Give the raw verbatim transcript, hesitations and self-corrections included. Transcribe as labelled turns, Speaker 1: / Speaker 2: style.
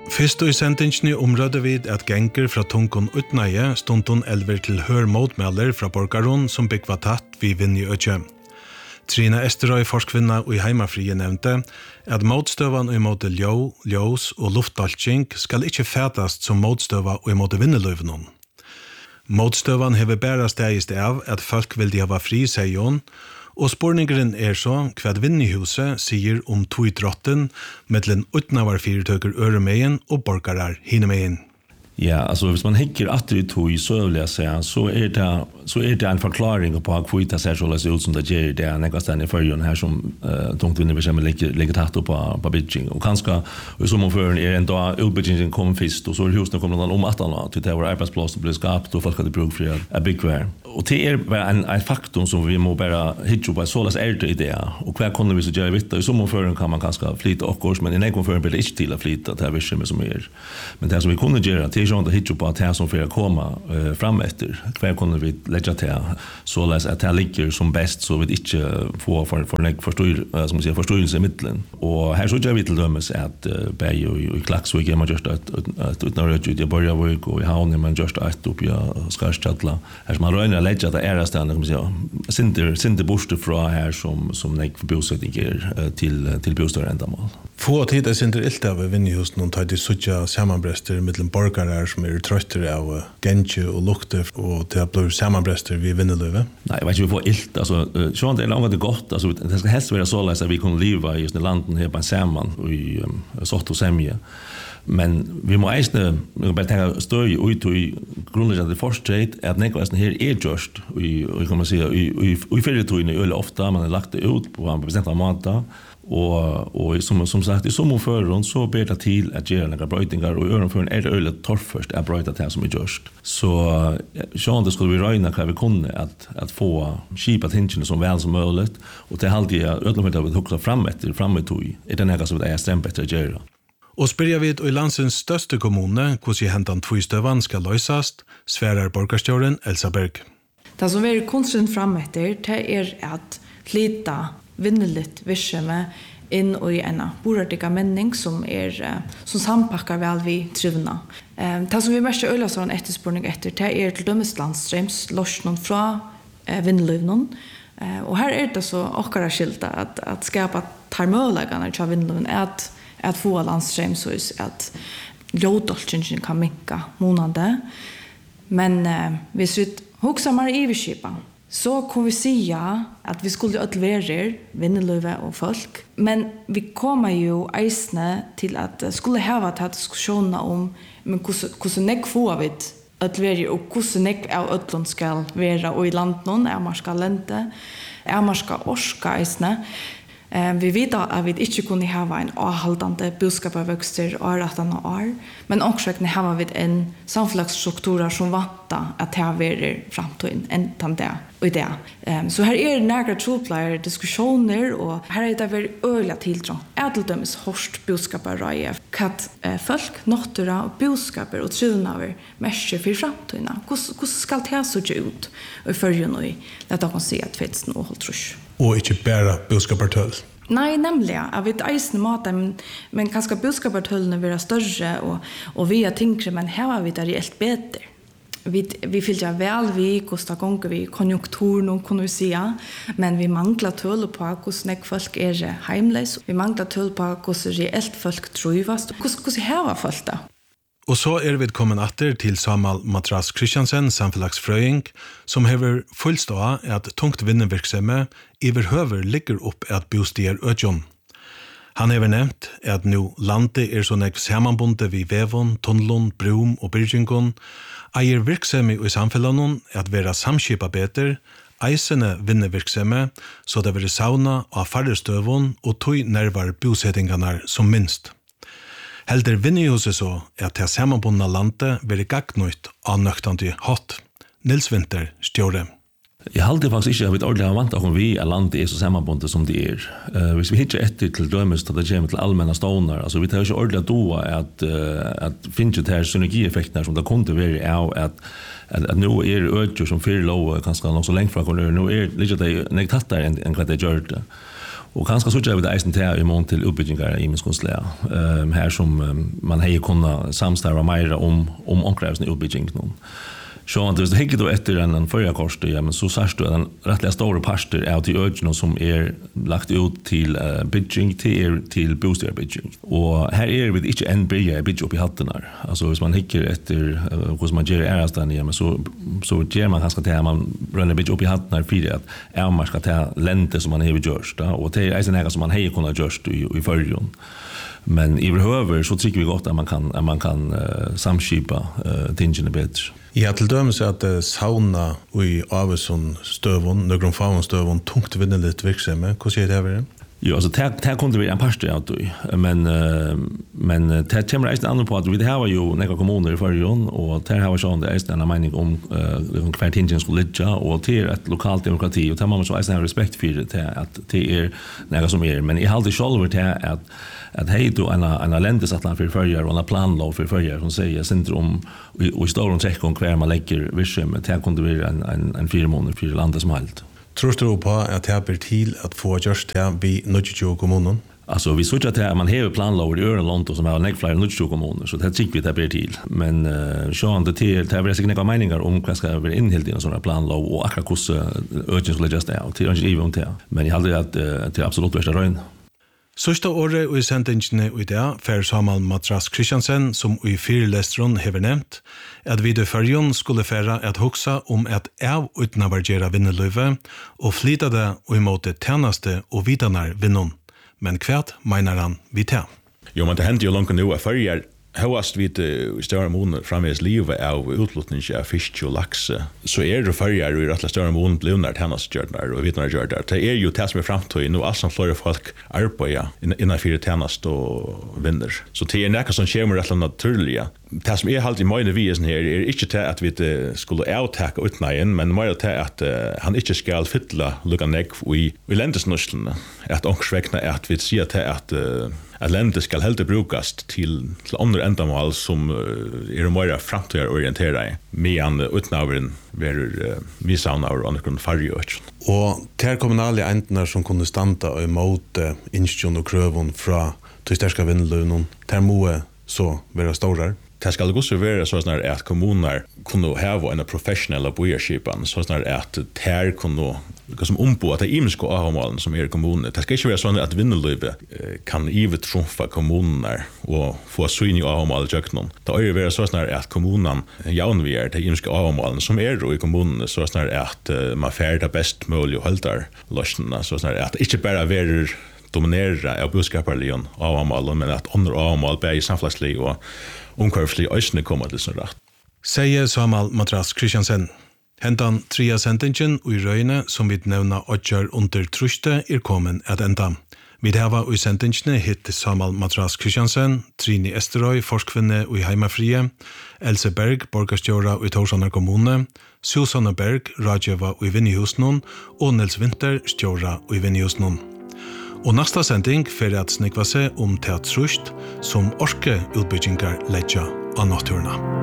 Speaker 1: Fyrst og i sendingene områder vi at genger fra Tunkon utnøye stundon elver til hør motmelder fra borgaron som byggva tatt vi vinn i Øtje. Trina Esterøy, forskvinna og i heimafrie nevnte at motstøvan og i måte ljå, ljós og luftbaltjing skal ikke fætast som motstøva og i måte vinneløyvenon. Motstøvan hever bæra stegist av at folk vil de hava fri sejon, og spårningeren er så hva Vinnihuset sier om tog-drotten mellom utnavarfyrtøker øremeien og borgarar hinemeien.
Speaker 2: Ja, alltså hvis man hikker atter i tog så vill jag säga så är det så är det en förklaring på hur det ser så ut som det ger det en gastan i förrjun här som uh, tungt vinner bestämmer ligger ligger tätt på på bitching och kanske och som för är en dag utbildningen kommer först och så husen kommer någon om att alla till det var arbetsplats blir skapat och folk hade bruk för en big kvar och det är en en faktor som vi må bara hitta på så läs äldre idéer och kvar kunde vi så göra vitt och som för kan man kanske flyta och kurs men i någon för blir inte till att flyta det här visst som är men det som vi kunde göra det är ju att hitta på att här som för komma uh, fram efter kvar kunde vi lägga till så läs att det ligger som bäst så vi inte få för för en förstår som man säger förståelse i mitten och här så gör vi till dömes att uh, Berg och i Klaxvik är man just att att utnöra ut i Borgarvik och i Havn man just att upp ja Skarstadla här man rör lägga det är stan som säger synter synter borste från här som som nek för bosättningar uh, till till bostadsändamål.
Speaker 1: Få tid är synter ilta av Vinnihuset någon tar det sucha sammanbrester mellan borgare som är trötter av genje och lukter och det blir sammanbrester vi vinnelöve.
Speaker 2: Nej, jag vet inte vi får ilt alltså så det är långt det gott alltså det ska helst vara så att vi kan leva i just landet här på samman och i um, sort och semje. Men vi må eisne bara tänka støy ut i grundläggande forskning att nekvasten här är just i och kan man säga i i fälletryne öle ofta man har lagt det ut på en bestämd måte och och som som sagt i som förrun så ber det till att göra några brötningar och öron för en är det öle torrförst är bröta det som är just så så det skulle vi räkna kan vi kunde att att få skipa tingen som väl som möjligt och det halde jag ödlomhet av att hugga fram efter framåt i är det något som det är stämt bättre att göra.
Speaker 1: Og spyrja vi i landsens største kommune hvordan hentan tvistøvan skal løysast, sverar borgarstjåren Elsa Berg.
Speaker 3: Det som er kunsten frametter, det er at flyta vinneligt virksomhet inn i en borardiga menning som er som sampakkar vel vi trivna. Det som vi mest øyla sånn etterspurning etter, det er til dømes landstrems, lorsnon fra vinneløvnon. Og her er det så okkara skilta at, at skapa tarmølagarna til vinneløvnon, at att få landström så att lådolchen kan minka månande men eh, vi så huxar mar överskipa så kan vi säga att vi skulle öllverer vinnelöve och folk men vi kommer ju eisne till att skulle ha att diskussioner om men hur hur näck får vi öllverer och hur näck av öllon ska vara och i land någon är man ska lente är man ska orska eisne. Eh, vi vet att vi inte kunde ha en avhållande budskapsväxter och rättande år, men också kunde ha vi en samhällsstruktur som väntar att det är framtiden än det och det. Eh, så här är det några troplare diskussioner och här är det väl öliga tilltrång. Ädeldömes hårst budskapsröje, att eh, folk, natura och budskapar och trivnaver mäster för framtiden. Hur ska det se ut? Och följer nu, låt oss se att det är hållt trus.
Speaker 1: Og ikke bare budskapertøll.
Speaker 3: Nei, nemlig. Jeg vet eisen mat, men, men kanskje budskapertøllene vil være større, og, og vi er tyngre, men her er vi det reelt bedre. Vi, vi fyller vel vi, hvordan ganger vi konjunkturen, kunne vi si, men vi mangler tøll på hvordan folk er heimløs. Vi mangler tøll på hvordan reelt folk trøyvast. Hvordan, hvordan hever folk det?
Speaker 1: Og så er vi kommet atter til Samal Matras Kristiansen, samfunnsfrøying, som hever fullstå at tungt vinnevirksomhet iverhøver ligger opp at bostier øtjon. Han hever nevnt at nå landet er så nek sammanbundet vi vevon, tunnelon, brum og byrgingon, eier virksomhet i samfunnet at være samskipa beter, eisene vinnevirksomhet, så det vil sauna av færre støvon og tog nærvar bosettingarna som minst. Helder Vinnihuset så at det sammanbundna landet vil gagnøyt av nøktandi hot. Nils Winter, stjåre.
Speaker 2: Jag håller faktiskt inte att vi ordentligt har vant om vi är landet är så sammanbundet som det är. Uh, hvis vi hittar efter till dömes att det kommer till allmänna stånar, alltså vi tar ju ordentligt då att uh, att finna det här synergieffekterna som det kunde vara av att att, att nu är det ökjur som fyra lov kanske nog så länge från nu är det lite det negativt än än vad det gör det. Och kanske så jag vill eisen till i mån till uppbyggingar i minskonstlä. Ehm här som um, man hej kunna samstarva mer om om omkrävsna uppbygging någon. Så att det hänger då efter en förra korset, ja, men så särskilt då en rättliga stora parter är till ögonen som är lagt ut till uh, bygging till, till bostadsbygging. Och här är vi inte en börja bygga upp i hattarna. Alltså hvis man hänger efter uh, hur man gör ärestan, ja, men så, så ger man ganska till att man rönner bygga upp i hattarna för att är man ska ta länte som man har gjort. Och det är en äga som man har kunnat gjort i, i förrjun. Men i behöver så tycker vi gott att man kan att man kan uh, samskipa uh, tingene bättre.
Speaker 1: Ja, till dømes at uh, sauna i Avesson støvun, nøkron faun støvun, tungt vinneligt virksomhet. Hva sier det her?
Speaker 2: Jo, alltså det det kunde vi en parti av det. Men uh, men det kommer resten andra på att vi det här var ju några kommuner i förrjun och det här var så det är en mening om uh, kvartingen skulle ligga och till ett lokalt demokrati och tar man så är respekt för det att det är några som är men i halde själva det att att hej då en en ländesattlan för förjar och en planlov för förjar som säger centrum och i stor träck om kvar man lägger vision med det kunde vi en en en fyra månader för landet som helt.
Speaker 1: Tror du på att det blir till att få just det vi nödvändigt kommunen?
Speaker 2: Alltså vi såg att det, man har planlov i Öreland som har nägg fler än nödvändigt kommuner så det tycker vi det blir till. Men uh, så det till det är säkert några meningar om vad ska vara inhällt i en sån här planlov och akkurat hur urgent skulle just det till inte even till. Men jag hade att uh, till absolut värsta rön.
Speaker 1: Sørsta året i sendingene i dag fer Samal Matras Christiansen som i fyrlestron hever nevnt at vi i fyrjon skulle færa at hoksa om at av utnavargjera vinneløyve og flyta det og imot tjeneste og vidanar vinnon. Men kvært meinar han vi til.
Speaker 4: Jo, men det hender jo langt nå at fyrjar Høyast vi i større måneder framvis livet av utlutning av fisk og lakse, så er det fyrjar i rettelig større måneder blivnar tjenestgjørnar og vidnargjørnar. Det er jo det som er fremtøy, nå alt som flere folk arbeider innenfor tjenest og vinner. Så det er nekka som kommer rettelig naturlige. Det som er halt i møyne visen her er ikke til at vi skulle avtake utnægen, men mer til at uh, han ikke skal fytla lukka negv i, i lendesnuslene. At ångsvekna er at vi sier til at uh, at lendet skal heldig brukast til, til andre endamål som uh, er mer framtøyere orientere medan utnavren verur uh, misavnaver og noen fargjørt.
Speaker 1: Og til kommunale endene som kunne standa i måte innskjøn og krøvun fra til sterska vinnløvnen, til må så være stårar. Det skal også være sånn at kommuner kunne hava en professionell boerskipan, sånn at ter kunne som ombo at det er imenske avmålen som er i kommunen. Det skal ikke være sånn at vinneløyve kan ivet trumfa kommuner og få syn i avmålen i jøknen. Det er være sånn at kommunen jaunvier til imenske avmålen som er i kommunen, sånn at man færder best mulig og holdar løsene, sånn at det ikke bare være dominera av budskaparligen av avmålen, men at andre avmål bæg i samfunnslig og omkvarvslig øysene kommer til sin rett. Sier Samal Matras Christiansen. Hentan tria sendingen og i røyne som vi nevna åtjar under truste er kommet at enda. Vi hava i sendingene hitt Samal Matras Christiansen, Trini Esterøy, forskvinne og i Heimafrie, Else Berg, borgarstjóra og i Torsanar kommune, Susanne Berg, radjøva og i Vinnihusnån, og Nils Winter, stjóra og i Vinnihusnån. Og næsta sending fyrir at snikva seg om teatrust som orke utbyggingar leggja av naturna.